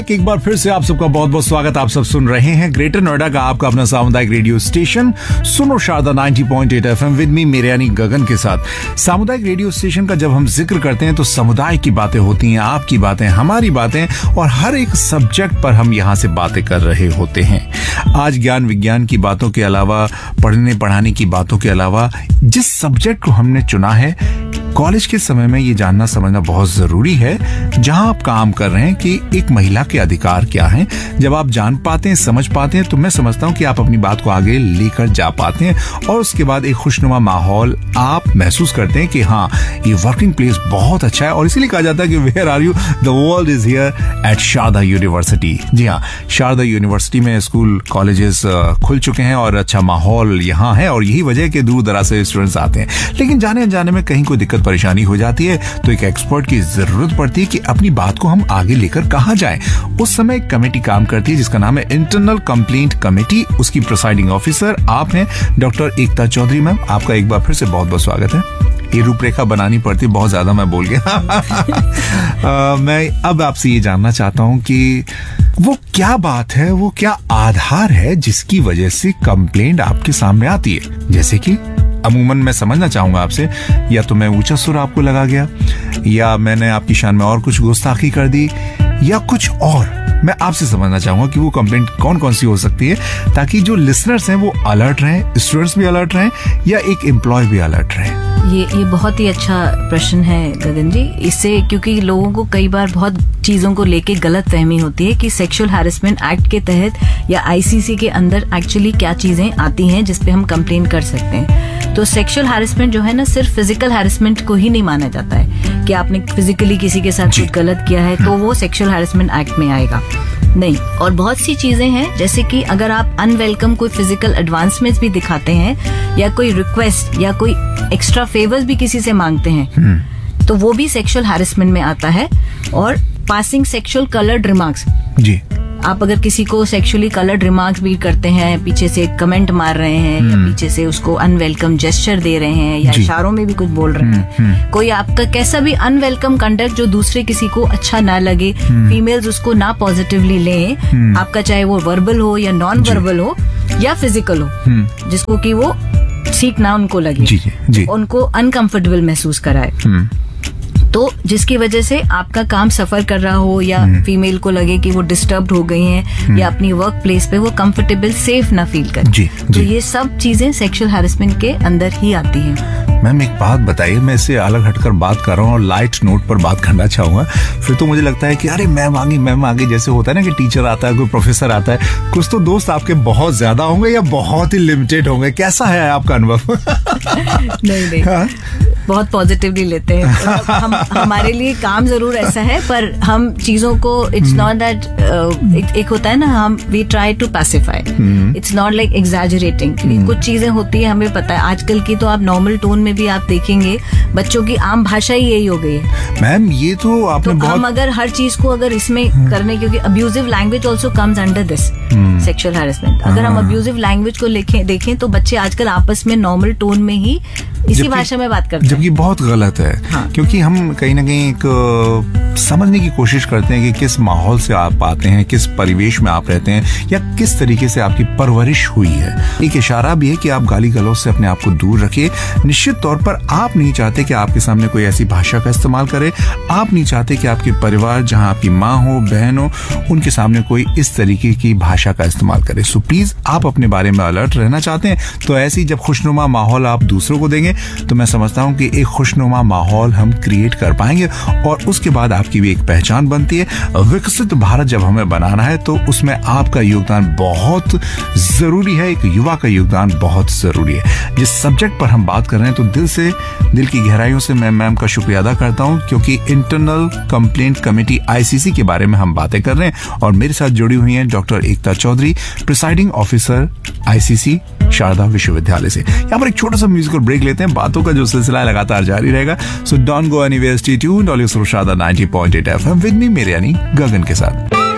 एक बार फिर से आप सबका बहुत बहुत स्वागत। आप सब सुन रहे हैं ग्रेटर नोएडा का आपका अपना सामुदायिक रेडियो स्टेशन सुनो शारदा 90.8 FM विद मी मेरे यानी गगन के साथ। सामुदायिक रेडियो स्टेशन का जब हम जिक्र करते हैं तो समुदाय की बातें होती हैं, आपकी बातें, हमारी बातें, और हर एक सब्जेक्ट पर हम यहाँ से बातें कर रहे होते हैं। आज ज्ञान विज्ञान की बातों के अलावा, पढ़ने पढ़ाने की बातों के अलावा, जिस सब्जेक्ट को हमने चुना है, कॉलेज के समय में ये जानना समझना बहुत जरूरी है जहां आप काम कर रहे हैं कि एक महिला के अधिकार क्या हैं। जब आप जान पाते हैं, समझ पाते हैं, तो मैं समझता हूं कि आप अपनी बात को आगे लेकर जा पाते हैं और उसके बाद एक खुशनुमा माहौल आप महसूस करते हैं कि हाँ, ये वर्किंग प्लेस बहुत अच्छा है। और इसीलिए कहा जाता है कि where are you, the world is here eight Sharda university. जी हाँ, शारदा यूनिवर्सिटी में स्कूल कॉलेजेस खुल चुके हैं और अच्छा माहौल यहाँ है और यही वजह है कि दूर दराज से स्टूडेंट्स आते हैं। लेकिन जाने अनजाने में कहीं कोई दिक्कत परेशानी हो जाती है तो एक एक्सपर्ट की जरूरत पड़ती है कि अपनी बात को हम आगे लेकर कहां जाएं। उस समय एक कमेटी काम करती है जिसका नाम है इंटरनल कंप्लेंट कमेटी। उसकी प्रिसाइडिंग ऑफिसर आप हैं डॉक्टर एकता चौधरी। मैम, आपका एक बार फिर से बहुत बहुत स्वागत है। ये रूपरेखा बनानी पड़ती, बहुत ज्यादा मैं बोल गया। मैं अब आपसे ये जानना चाहता हूं कि वो क्या बात है, वो क्या आधार है जिसकी वजह से कंप्लेंट आपके सामने आती है। जैसे कि अमूमन मैं समझना चाहूंगा आपसे, या तो मैं ऊंचा सुर आपको लगा गया, या मैंने आपकी शान में और कुछ गुस्ताखी कर दी, या कुछ और। मैं आपसे समझना चाहूंगा कि वो कंप्लेंट कौन कौन सी हो सकती है, ताकि जो लिसनर्स हैं वो अलर्ट रहें, स्टूडेंट्स भी अलर्ट रहें, या एक एम्प्लॉय भी अलर्ट रहे। ये बहुत ही अच्छा प्रश्न है गगन जी। इससे क्योंकि लोगों को कई बार बहुत चीजों को लेके गलत फहमी होती है कि सेक्सुअल हैरेसमेंट एक्ट के तहत या आईसीसी के अंदर एक्चुअली क्या चीजें आती हैं जिसपे हम कंप्लेन कर सकते हैं। तो सेक्सुअल हैरेसमेंट जो है ना, सिर्फ फिजिकल हैरेसमेंट को ही नहीं माना जाता है कि आपने फिजिकली किसी के साथ कुछ गलत किया है तो वो सेक्सुअल हैरेसमेंट एक्ट में आएगा, नहीं। और बहुत सी चीजें हैं, जैसे कि अगर आप अनवेलकम कोई फिजिकल एडवांसमेंट्स भी दिखाते हैं या कोई रिक्वेस्ट या कोई एक्स्ट्रा फेवर्स भी किसी से मांगते हैं तो वो भी सेक्सुअल हैरेसमेंट में आता है। और पासिंग सेक्सुअल कलर्ड रिमार्क्स, जी, आप अगर किसी को सेक्सुअली कलर्ड रिमार्क्स भी करते हैं, पीछे से कमेंट मार रहे हैं या पीछे से उसको अनवेलकम जेस्चर दे रहे हैं या इशारों में भी कुछ बोल रहे हैं, कोई आपका कैसा भी अनवेलकम कंडक्ट जो दूसरे किसी को अच्छा ना लगे, फीमेल्स उसको ना पॉजिटिवली लें, आपका चाहे वो वर्बल हो या नॉन वर्बल हो या फिजिकल हो, जिसको कि वो ठीक ना उनको लगे, उनको अनकंफर्टेबल महसूस कराए, तो जिसकी वजह से आपका काम सफर कर रहा हो या फीमेल को लगे कि वो डिस्टर्ब्ड हो गई हैं या अपनी वर्क प्लेस पे वो कंफर्टेबल सेफ ना फील करें, तो ये सब चीजें सेक्सुअल हैरेसमेंट के अंदर ही आती हैं। मैम, एक बात बताइए, मैं इससे अलग हटकर बात कर रहा हूँ और लाइट नोट पर बात करना चाहूंगा। फिर तो मुझे लगता है कि अरे मैम आगे जैसे होता है ना कि टीचर आता है, कोई प्रोफेसर आता है, कुछ तो दोस्त आपके बहुत ज्यादा होंगे या बहुत ही लिमिटेड होंगे। कैसा है आपका अनुभव? नहीं, हाँ? बहुत पॉजिटिवली लेते हैं। हमारे लिए काम जरूर ऐसा है, पर हम चीजों को, इट्स नॉट दैट, एक होता है ना, हम we try to pacify, it's not like exaggerating. कुछ चीजें होती है, हमें पता है। आजकल की तो आप नॉर्मल टोन में भी आप देखेंगे, बच्चों की आम भाषा ही यही हो गई है। मैम, ये तो आपने बहुत, हम अगर हर चीज को अगर इसमें करने, क्योंकि abusive language also comes under this sexual harassment. अगर हम अब्यूजिव लैंग्वेज को देखें तो बच्चे आजकल आपस में नॉर्मल टोन में ही इसी भाषा में बात करते हैं, जबकि बहुत गलत है। हाँ। क्योंकि हम कहीं ना कहीं एक समझने की कोशिश करते हैं कि किस माहौल से आप आते हैं, किस परिवेश में आप रहते हैं, या किस तरीके से आपकी परवरिश हुई है। एक इशारा भी है कि आप गाली गलौज से अपने आप को दूर रखिए। निश्चित तौर पर आप नहीं चाहते कि आपके सामने कोई ऐसी भाषा का इस्तेमाल करे, आप नहीं चाहते कि आपके परिवार, जहां आपकी माँ हो, बहन हो, उनके सामने कोई इस तरीके की भाषा का इस्तेमाल करे। सो प्लीज, आप अपने बारे में अलर्ट रहना चाहते हैं तो ऐसी जब खुशनुमा माहौल आप दूसरों को देंगे तो मैं समझता हूं कि एक खुशनुमा माहौल हम क्रिएट कर पाएंगे और उसके बाद आपकी भी एक पहचान बनती है। विकसित भारत जब हमें बनाना है तो उसमें आपका योगदान बहुत जरूरी है, एक युवा का योगदान बहुत जरूरी है। जिस सब्जेक्ट पर हम बात कर रहे हैं तो दिल की गहराइयों से मैं मैम का शुक्रिया अदा करता हूं, क्योंकि इंटरनल कंप्लेंट कमेटी आईसीसी के बारे में हम बातें कर रहे हैं और मेरे साथ जुड़ी हुई हैं डॉक्टर एकता Chaudhary, presiding officer ICC Sharda विश्वविद्यालय से। यहाँ पर एक छोटा सा म्यूजिकल ब्रेक लेते हैं, बातों का जो सिलसिला लगातार जारी रहेगा। So don't go anywhere, stay tuned, always सुनो शारदा 90.8 FM विद मी मेरे यानी गगन के साथ।